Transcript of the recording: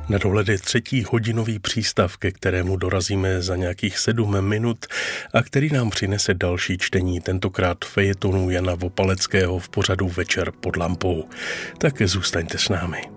Na dohled je 3hodinový přístav, ke kterému dorazíme za nějakých 7 minut a který nám přinese další čtení, tentokrát fejetonu Jana Vopaleckého v pořadu Večer pod lampou. Tak zůstaňte s námi.